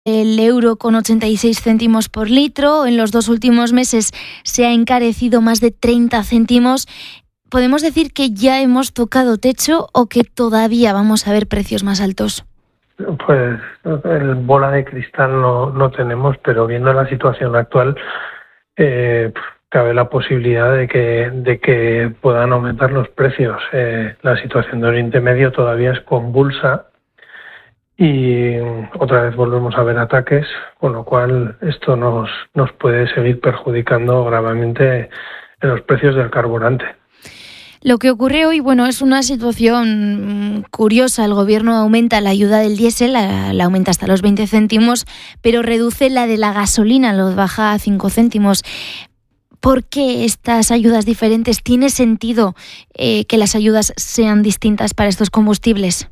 el euro con 86 céntimos por litro. En los 2 últimos meses se ha encarecido más de 30 céntimos. ¿Podemos decir que ya hemos tocado techo o que todavía vamos a ver precios más altos? Pues el bola de cristal no tenemos, pero viendo la situación actual, cabe la posibilidad de que puedan aumentar los precios. La situación de Oriente Medio todavía es convulsa y otra vez volvemos a ver ataques, con lo cual esto nos puede seguir perjudicando gravemente en los precios del carburante. Lo que ocurre hoy, es una situación curiosa. El Gobierno aumenta la ayuda del diésel, la aumenta hasta los 20 céntimos, pero reduce la de la gasolina, lo baja a 5 céntimos. ¿Por qué estas ayudas diferentes? ¿Tiene sentido que las ayudas sean distintas para estos combustibles?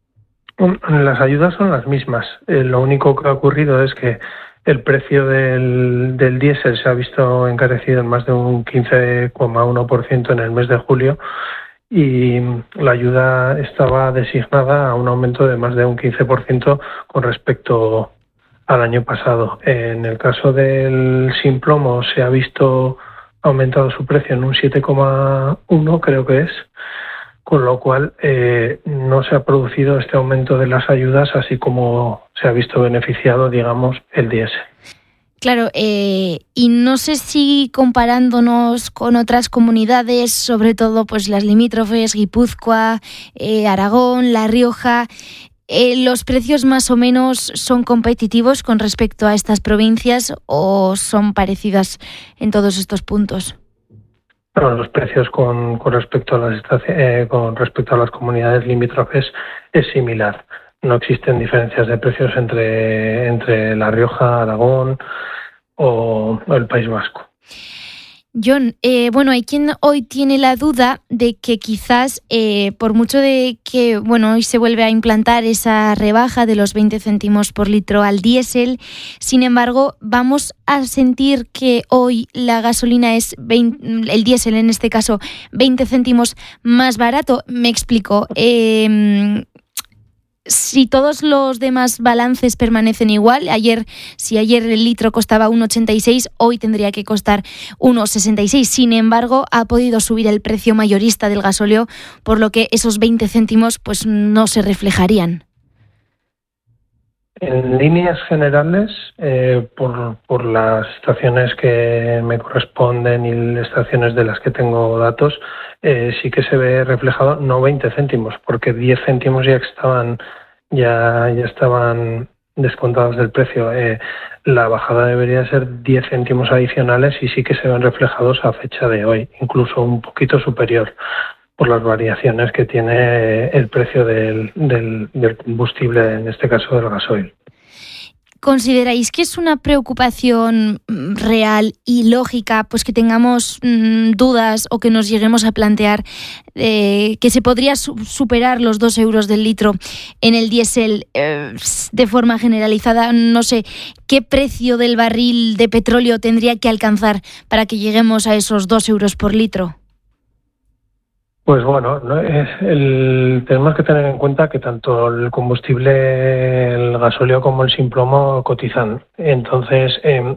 Las ayudas son las mismas. Lo único que ha ocurrido es que el precio del diésel se ha visto encarecido en más de un 15,1% en el mes de julio y la ayuda estaba designada a un aumento de más de un 15% con respecto al año pasado. En el caso del sin plomo se ha visto aumentado su precio en un 7,1, creo que es, con lo cual no se ha producido este aumento de las ayudas así como se ha visto beneficiado, digamos, el diésel. Claro, y no sé si comparándonos con otras comunidades, sobre todo pues las limítrofes, Guipúzcoa, Aragón, La Rioja, ¿los precios más o menos son competitivos con respecto a estas provincias o son parecidas en todos estos puntos? Bueno, los precios con respecto a las comunidades limítrofes es similar. No existen diferencias de precios entre La Rioja, Aragón o el País Vasco. John, hay quien hoy tiene la duda de que quizás, por mucho de que hoy se vuelve a implantar esa rebaja de los 20 céntimos por litro al diésel, sin embargo, vamos a sentir que hoy la gasolina es el diésel en este caso, 20 céntimos más barato. Me explico. Si todos los demás balances permanecen igual, si ayer el litro costaba 1,86, hoy tendría que costar 1,66. Sin embargo, ha podido subir el precio mayorista del gasóleo, por lo que esos 20 céntimos pues no se reflejarían. En líneas generales, por las estaciones que me corresponden y las estaciones de las que tengo datos, sí que se ve reflejado no 20 céntimos, porque 10 céntimos ya estaban descontados del precio. La bajada debería ser 10 céntimos adicionales y sí que se ven reflejados a fecha de hoy, incluso un poquito superior, por las variaciones que tiene el precio del combustible, en este caso del gasoil. ¿Consideráis que es una preocupación real y lógica pues que tengamos dudas o que nos lleguemos a plantear que se podría superar los 2 euros del litro en el diésel de forma generalizada? No sé, ¿qué precio del barril de petróleo tendría que alcanzar para que lleguemos a esos 2 euros por litro? Pues tenemos que tener en cuenta que tanto el combustible, el gasóleo como el sin plomo cotizan. Entonces,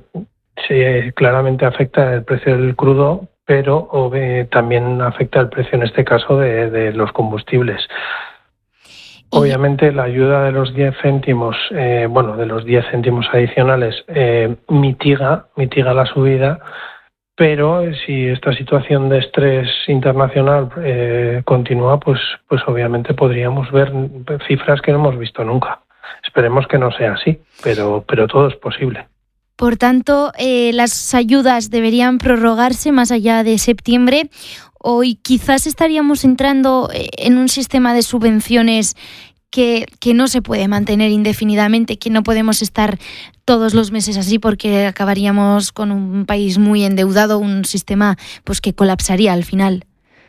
sí, claramente afecta el precio del crudo, pero también afecta el precio, en este caso, de los combustibles. Obviamente, la ayuda de los 10 céntimos, de los 10 céntimos adicionales, mitiga la subida. Pero si esta situación de estrés internacional continúa, pues obviamente podríamos ver cifras que no hemos visto nunca. Esperemos que no sea así, pero todo es posible. Por tanto, las ayudas deberían prorrogarse más allá de septiembre. Hoy quizás estaríamos entrando en un sistema de subvenciones que no se puede mantener indefinidamente, que no podemos estar todos los meses así porque acabaríamos con un país muy endeudado, un sistema pues que colapsaría al final.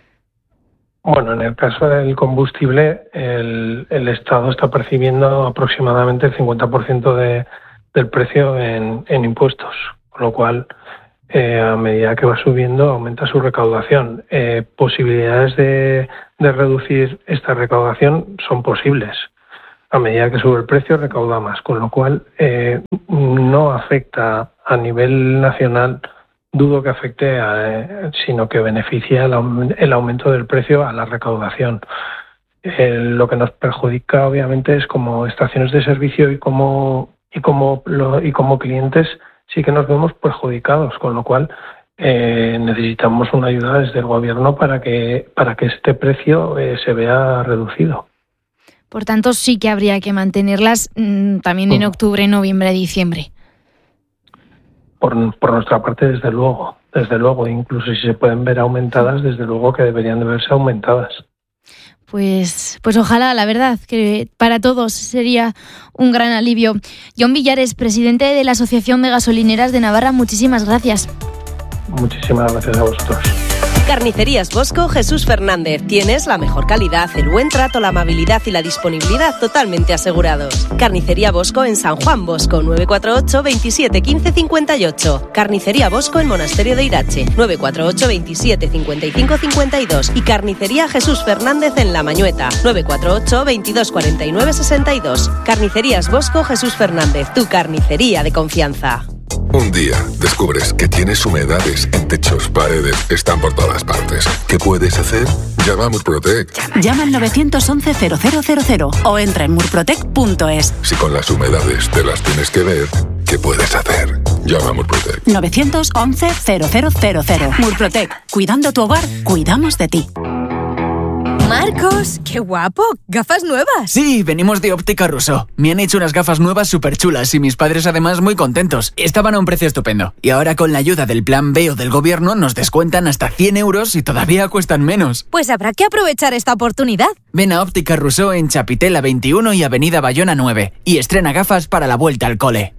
Bueno, en el caso del combustible, el Estado está percibiendo aproximadamente el 50% del precio en impuestos, con lo cual a medida que va subiendo aumenta su recaudación. Posibilidades de reducir esta recaudación son posibles. a medida que sube el precio recauda más, con lo cual no afecta a nivel nacional, dudo que afecte, sino que beneficia el aumento del precio a la recaudación. Lo que nos perjudica obviamente es como estaciones de servicio y como clientes sí que nos vemos perjudicados, con lo cual necesitamos una ayuda desde el gobierno para que este precio se vea reducido. Por tanto, sí que habría que mantenerlas también en octubre, noviembre, diciembre. Por nuestra parte, desde luego, incluso si se pueden ver aumentadas, desde luego que deberían de verse aumentadas. Pues ojalá, la verdad, que para todos sería un gran alivio. Jon Villares, presidente de la Asociación de Gasolineras de Navarra, muchísimas gracias. Muchísimas gracias a vosotros. Carnicerías Bosco Jesús Fernández. Tienes la mejor calidad, el buen trato, la amabilidad y la disponibilidad totalmente asegurados. Carnicería Bosco en San Juan Bosco, 948 27 15 58. Carnicería Bosco en Monasterio de Irache, 948 27 55 52. Y Carnicería Jesús Fernández en La Mañueta, 948 22 49 62. Carnicerías Bosco Jesús Fernández, tu carnicería de confianza. Un día descubres que tienes humedades en techos, paredes, están por todas partes. ¿Qué puedes hacer? Llama a Murprotec. Llama al 911-0000 o entra en murprotec.es. Si con las humedades te las tienes que ver, ¿qué puedes hacer? Llama a Murprotec. 911-0000. Murprotec. Cuidando tu hogar, cuidamos de ti. Marcos, qué guapo, gafas nuevas. Sí, venimos de Óptica Rousseau. Me han hecho unas gafas nuevas súper chulas y mis padres además muy contentos. Estaban a un precio estupendo. Y ahora con la ayuda del Plan B o del gobierno nos descuentan hasta 100 euros y todavía cuestan menos. Pues habrá que aprovechar esta oportunidad. Ven a Óptica Rousseau en Chapitela 21 y Avenida Bayona 9 y estrena gafas para la vuelta al cole.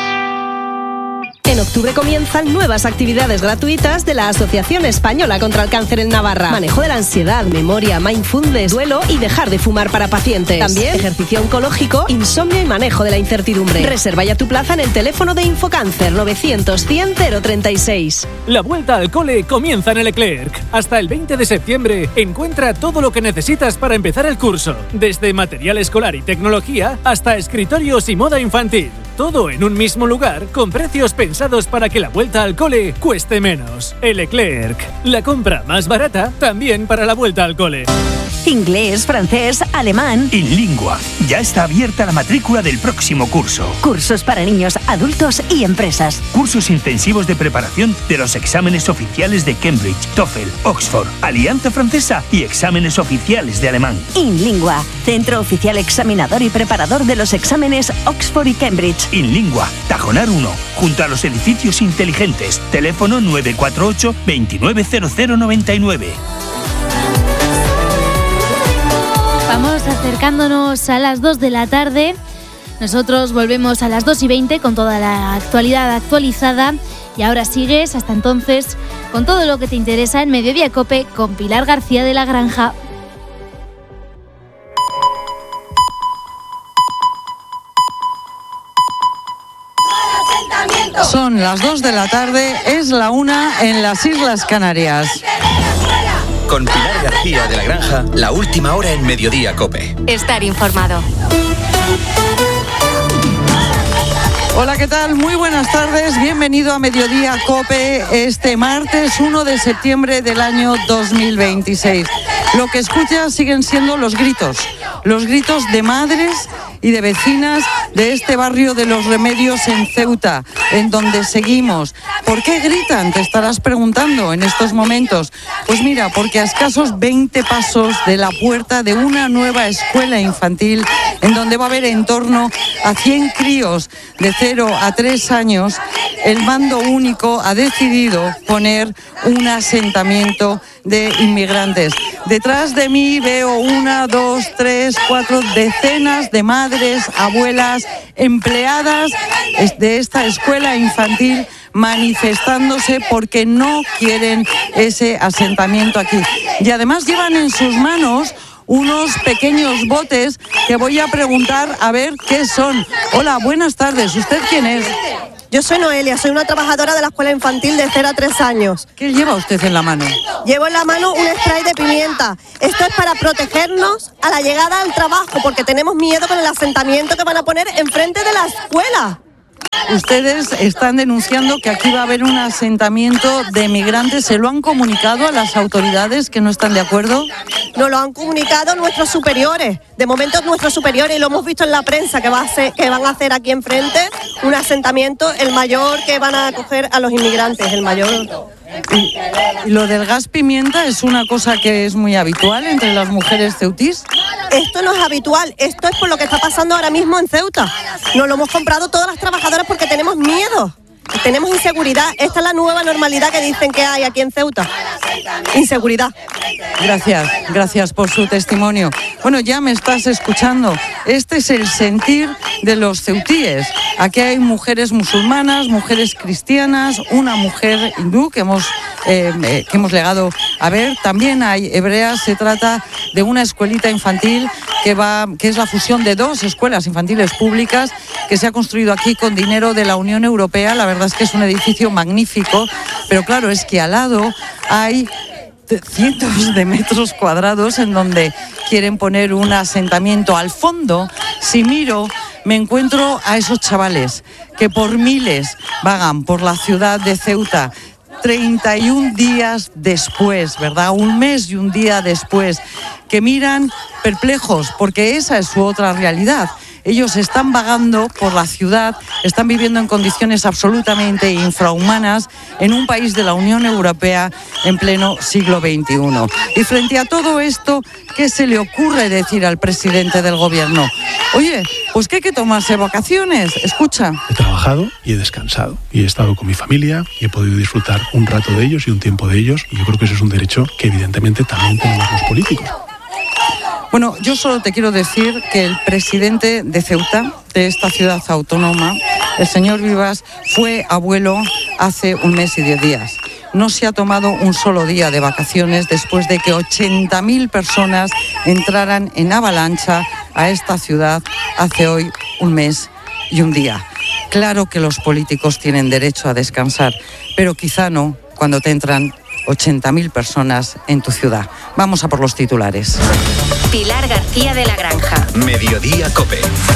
En octubre comienzan nuevas actividades gratuitas de la Asociación Española contra el Cáncer en Navarra. Manejo de la ansiedad, memoria, mindfulness, duelo y dejar de fumar para pacientes. También ejercicio oncológico, insomnio y manejo de la incertidumbre. Reserva ya tu plaza en el teléfono de Infocáncer 900-100-036. La vuelta al cole comienza en el Leclerc. Hasta el 20 de septiembre encuentra todo lo que necesitas para empezar el curso. Desde material escolar y tecnología hasta escritorios y moda infantil. Todo en un mismo lugar con precios pensados para que la vuelta al cole cueste menos. El Leclerc, la compra más barata también para la vuelta al cole. Inglés, francés, alemán. InLingua. Ya está abierta la matrícula del próximo curso. Cursos para niños, adultos y empresas. Cursos intensivos de preparación de los exámenes oficiales de Cambridge, TOEFL, Oxford, Alianza Francesa y exámenes oficiales de alemán. InLingua. Centro oficial examinador y preparador de los exámenes Oxford y Cambridge. InLingua. Tajonar 1. Junto a los edificios inteligentes. Teléfono 948 290099. Vamos acercándonos a las 2 de la tarde. Nosotros volvemos a las 2:20 con toda la actualidad actualizada. Y ahora sigues, hasta entonces, con todo lo que te interesa en Mediodía COPE con Pilar García de la Granja. Son las 2 de la tarde, es la 1 en las Islas Canarias. Con Pilar García de la Granja, la última hora en Mediodía COPE. Estar informado. Hola, ¿qué tal? Muy buenas tardes, bienvenido a Mediodía COPE este martes 1 de septiembre del año 2026. Lo que escuchas siguen siendo los gritos de madres y de vecinas de este barrio de Los Remedios en Ceuta, en donde seguimos. ¿Por qué gritan? Te estarás preguntando en estos momentos. Pues mira, porque a escasos 20 pasos de la puerta de una nueva escuela infantil, en donde va a haber en torno a 100 críos de 0 a 3 años, el mando único ha decidido poner un asentamiento de inmigrantes. Detrás de mí veo 1, 2, 3, 4 decenas de madres, abuelas, empleadas de esta escuela infantil manifestándose porque no quieren ese asentamiento aquí. Y además llevan en sus manos unos pequeños botes que voy a preguntar a ver qué son. Hola, buenas tardes. ¿Usted quién es? Yo soy Noelia, soy una trabajadora de la escuela infantil de 0 a 3 años. ¿Qué lleva usted en la mano? Llevo en la mano un spray de pimienta. Esto es para protegernos a la llegada al trabajo, porque tenemos miedo con el asentamiento que van a poner enfrente de la escuela. Ustedes están denunciando que aquí va a haber un asentamiento de migrantes. ¿Se lo han comunicado a las autoridades que no están de acuerdo? Nos lo han comunicado nuestros superiores. De momento nuestros superiores, y lo hemos visto en la prensa, que van a hacer aquí enfrente un asentamiento, el mayor que van a acoger a los inmigrantes, el mayor. ¿Y lo del gas pimienta es una cosa que es muy habitual entre las mujeres ceutís? Esto no es habitual, esto es por lo que está pasando ahora mismo en Ceuta. Nos lo hemos comprado todas las trabajadoras porque tenemos miedo, tenemos inseguridad. Esta es la nueva normalidad que dicen que hay aquí en Ceuta. Inseguridad. Gracias por su testimonio. Bueno, ya me estás escuchando. Este es el sentir de los ceutíes. Aquí hay mujeres musulmanas, mujeres cristianas, una mujer hindú que hemos llegado a ver. También hay hebreas. Se trata de una escuelita infantil que es la fusión de 2 escuelas infantiles públicas que se ha construido aquí con dinero de la Unión Europea. La verdad es que es un edificio magnífico, pero claro, es que al lado hay cientos de metros cuadrados en donde quieren poner un asentamiento. Al fondo, si miro, me encuentro a esos chavales que por miles vagan por la ciudad de Ceuta 31 días después, ¿verdad? Un mes y un día después, que miran perplejos porque esa es su otra realidad. Ellos están vagando por la ciudad, están viviendo en condiciones absolutamente infrahumanas en un país de la Unión Europea en pleno siglo XXI. Y frente a todo esto, ¿qué se le ocurre decir al presidente del gobierno? Oye, pues que hay que tomarse vacaciones. Escucha. He trabajado y he descansado. Y he estado con mi familia y he podido disfrutar un rato de ellos y un tiempo de ellos. Y yo creo que ese es un derecho que evidentemente también tenemos los políticos. Bueno, yo solo te quiero decir que el presidente de Ceuta, de esta ciudad autónoma, el señor Vivas, fue abuelo hace 1 mes y 10 días. No se ha tomado un solo día de vacaciones después de que 80.000 personas entraran en avalancha a esta ciudad hace hoy 1 mes y 1 día. Claro que los políticos tienen derecho a descansar, pero quizá no cuando te entran 80.000 personas en tu ciudad. Vamos a por los titulares. Pilar García de la Granja. Mediodía COPE.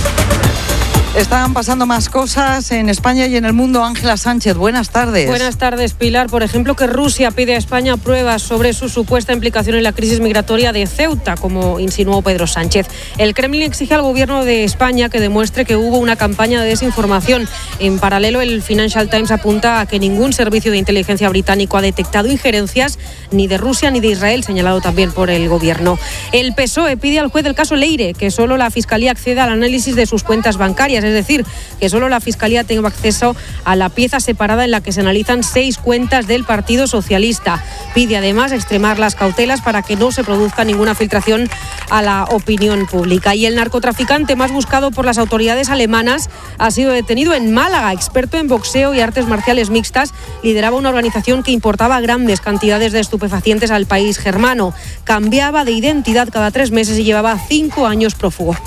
Están pasando más cosas en España y en el mundo. Ángela Sánchez, buenas tardes. Buenas tardes, Pilar. Por ejemplo, que Rusia pide a España pruebas sobre su supuesta implicación en la crisis migratoria de Ceuta, como insinuó Pedro Sánchez. El Kremlin exige al gobierno de España que demuestre que hubo una campaña de desinformación. En paralelo, el Financial Times apunta a que ningún servicio de inteligencia británico ha detectado injerencias ni de Rusia ni de Israel, señalado también por el gobierno. El PSOE pide al juez del caso Leire que solo la Fiscalía acceda al análisis de sus cuentas bancarias. Es decir, que solo la Fiscalía tenga acceso a la pieza separada en la que se analizan 6 cuentas del Partido Socialista. Pide además extremar las cautelas para que no se produzca ninguna filtración a la opinión pública. Y el narcotraficante más buscado por las autoridades alemanas ha sido detenido en Málaga. Experto en boxeo y artes marciales mixtas, lideraba una organización que importaba grandes cantidades de estupefacientes al país germano. Cambiaba de identidad cada 3 meses y llevaba 5 años prófugo.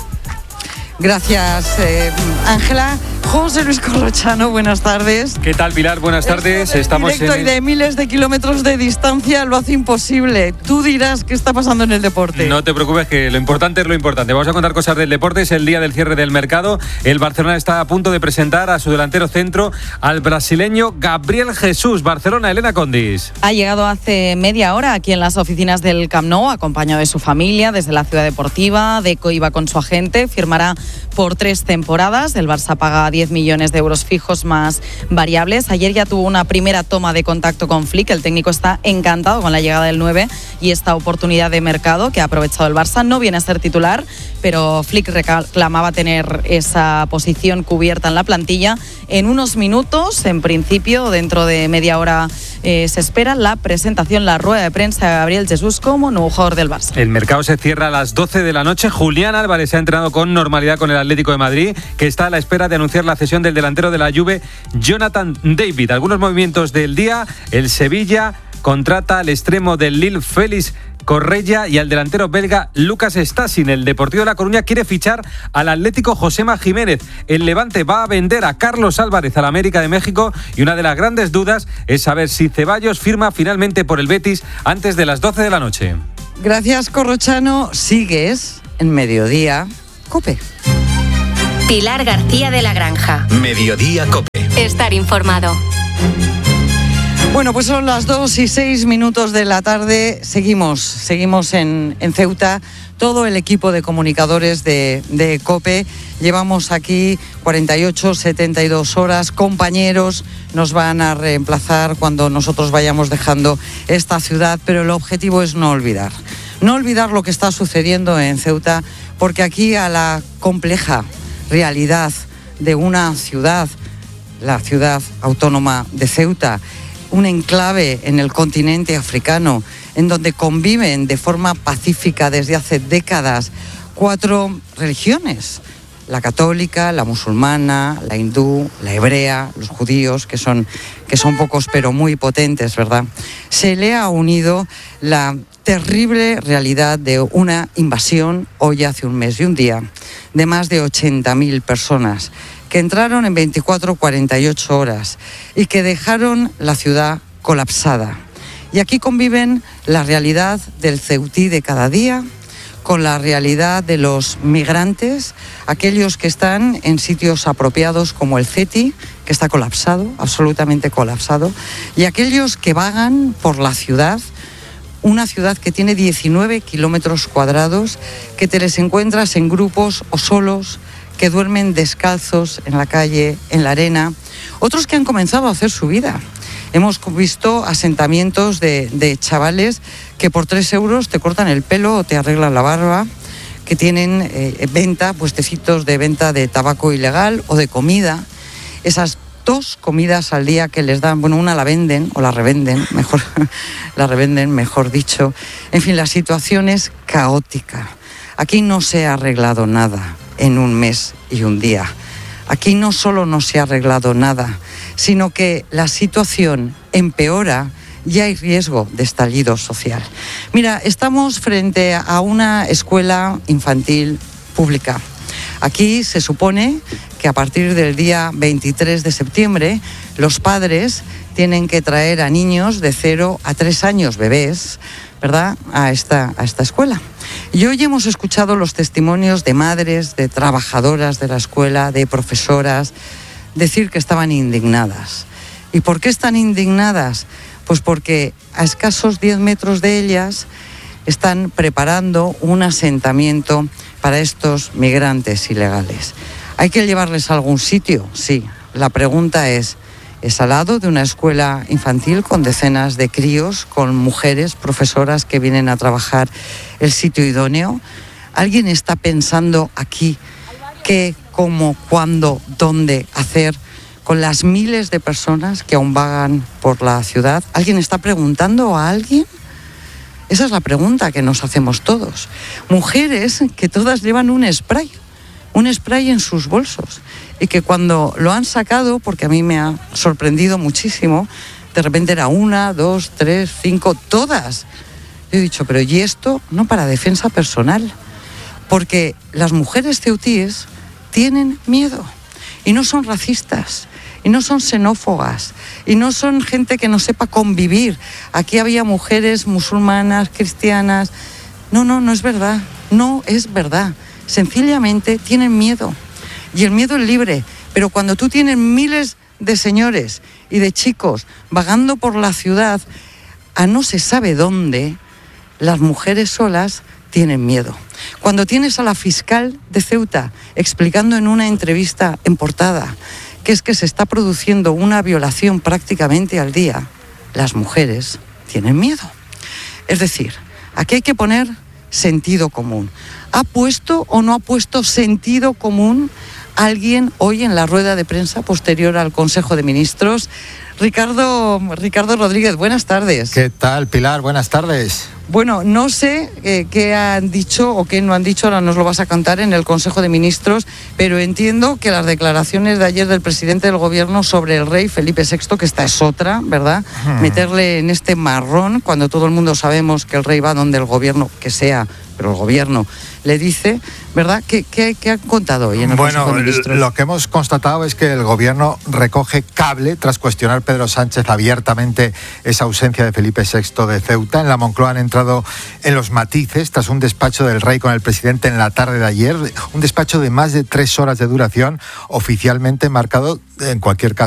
Gracias, Ángela. José Luis Corrochano, buenas tardes. ¿Qué tal, Pilar? Buenas tardes. Estamos directo y de miles de kilómetros de distancia lo hace imposible. Tú dirás qué está pasando en el deporte. No te preocupes, que lo importante es lo importante. Vamos a contar cosas del deporte. Es el día del cierre del mercado. El Barcelona está a punto de presentar a su delantero centro, al brasileño Gabriel Jesús. Barcelona, Elena Condis. Ha llegado hace media hora aquí en las oficinas del Camp Nou, acompañado de su familia desde la ciudad deportiva. Deco iba con su agente, firmará por 3 temporadas. El Barça paga 10 millones de euros fijos más variables. Ayer ya tuvo una primera toma de contacto con Flick. El técnico está encantado con la llegada del 9 y esta oportunidad de mercado que ha aprovechado el Barça. No viene a ser titular, pero Flick reclamaba tener esa posición cubierta en la plantilla. En unos minutos, en principio, dentro de media hora, se espera la presentación, la rueda de prensa de Gabriel Jesús como nuevo jugador del Barça. El mercado se cierra a las 12 de la noche. Julián Álvarez se ha entrenado con normalidad con el Atlético de Madrid, que está a la espera de anunciar la cesión del delantero de la Juve, Jonathan David. Algunos movimientos del día: el Sevilla contrata al extremo del Lille, Félix Correia y al delantero belga Lucas Stasin. El Deportivo de La Coruña quiere fichar al Atlético Josema Jiménez. El Levante va a vender a Carlos Álvarez al América de México y una de las grandes dudas es saber si Ceballos firma finalmente por el Betis antes de las 12 de la noche. Gracias, Corrochano. Sigues en Mediodía COPE. Pilar García de la Granja. Mediodía COPE. Estar informado. Bueno, pues son las 2:06 de la tarde. Seguimos en Ceuta. Todo el equipo de comunicadores de COPE. Llevamos aquí 48, 72 horas. Compañeros nos van a reemplazar cuando nosotros vayamos dejando esta ciudad, pero el objetivo es no olvidar lo que está sucediendo en Ceuta, porque aquí a la compleja realidad de una ciudad, la ciudad autónoma de Ceuta, un enclave en el continente africano, en donde conviven de forma pacífica desde hace décadas 4 religiones: la católica, la musulmana, la hindú, la hebrea, los judíos, que son pocos pero muy potentes, ¿verdad? Se le ha unido la terrible realidad de una invasión, hoy hace un mes y un día, de más de 80.000 personas que entraron en 24-48 horas y que dejaron la ciudad colapsada. Y aquí conviven la realidad del ceutí de cada día con la realidad de los migrantes, aquellos que están en sitios apropiados como el CETI, que está colapsado, absolutamente colapsado, y aquellos que vagan por la ciudad, una ciudad que tiene 19 kilómetros cuadrados, que te les encuentras en grupos o solos, que duermen descalzos en la calle, en la arena, otros que han comenzado a hacer su vida. Hemos visto asentamientos de chavales que por 3 euros te cortan el pelo o te arreglan la barba, que tienen puestecitos de venta de tabaco ilegal o de comida. Esas 2 comidas al día que les dan, una la venden o la revenden, mejor dicho. En fin, la situación es caótica. Aquí no se ha arreglado nada en un mes y un día. Aquí no solo no se ha arreglado nada, sino que la situación empeora y hay riesgo de estallido social. Mira, estamos frente a una escuela infantil pública. Aquí se supone que a partir del día 23 de septiembre los padres tienen que traer a niños de 0 a 3 años, bebés, ¿verdad?, a esta escuela. Y hoy hemos escuchado los testimonios de madres, de trabajadoras de la escuela, de profesoras, decir que estaban indignadas. ¿Y por qué están indignadas? Pues porque a escasos 10 metros de ellas están preparando un asentamiento para estos migrantes ilegales. ¿Hay que llevarles a algún sitio? Sí. La pregunta es al lado de una escuela infantil con decenas de críos, con mujeres, profesoras que vienen a trabajar el sitio idóneo? ¿Alguien está pensando aquí qué, cómo, cuándo, dónde hacer con las miles de personas que aún vagan por la ciudad? ¿Alguien está preguntando a alguien? Esa es la pregunta que nos hacemos todos. Mujeres que todas llevan un spray en sus bolsos, y que cuando lo han sacado, porque a mí me ha sorprendido muchísimo, de repente era 1, 2, 3, 5, todas. Yo he dicho, pero ¿y esto? No, para defensa personal, porque las mujeres ceutíes tienen miedo y no son racistas y no son xenófobas y no son gente que no sepa convivir. Aquí había mujeres musulmanas, cristianas. No es verdad, no es verdad. Sencillamente tienen miedo y el miedo es libre, pero cuando tú tienes miles de señores y de chicos vagando por la ciudad a no se sabe dónde, las mujeres solas tienen miedo. Cuando tienes a la fiscal de Ceuta explicando en una entrevista en portada que es que se está produciendo una violación prácticamente al día, las mujeres tienen miedo. Es decir, aquí hay que poner sentido común. ¿Ha puesto o no ha puesto sentido común alguien hoy en la rueda de prensa posterior al Consejo de Ministros. Ricardo Rodríguez, buenas tardes. ¿Qué tal, Pilar? Buenas tardes. Bueno, no sé qué han dicho o qué no han dicho, ahora nos lo vas a contar en el Consejo de Ministros, pero entiendo que las declaraciones de ayer del presidente del Gobierno sobre el rey Felipe VI, que esta es otra, ¿verdad? Meterle en este marrón cuando todo el mundo sabemos que el rey va donde el Gobierno, que sea, pero el Gobierno le dice, ¿verdad? ¿Qué han contado hoy en el Consejo de Ministros? Lo que hemos constatado es que el Gobierno recoge cable tras cuestionar Pedro Sánchez abiertamente esa ausencia de Felipe VI de Ceuta. En la Moncloa han entrado en los matices tras un despacho del rey con el presidente en la tarde de ayer, un despacho de más de 3 horas de duración, oficialmente marcado, en cualquier caso,